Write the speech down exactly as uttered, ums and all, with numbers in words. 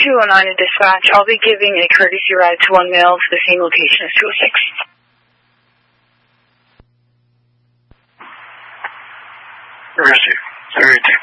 two oh nine in dispatch. I'll be giving a courtesy ride to one male to the same location as two oh six. Received. Thirty-two.